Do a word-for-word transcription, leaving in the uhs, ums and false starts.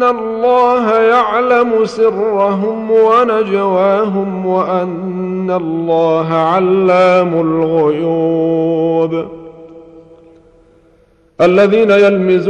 إن الله يعلم سرهم ونجواهم وأن الله علام الغيوب. الذين يلمزون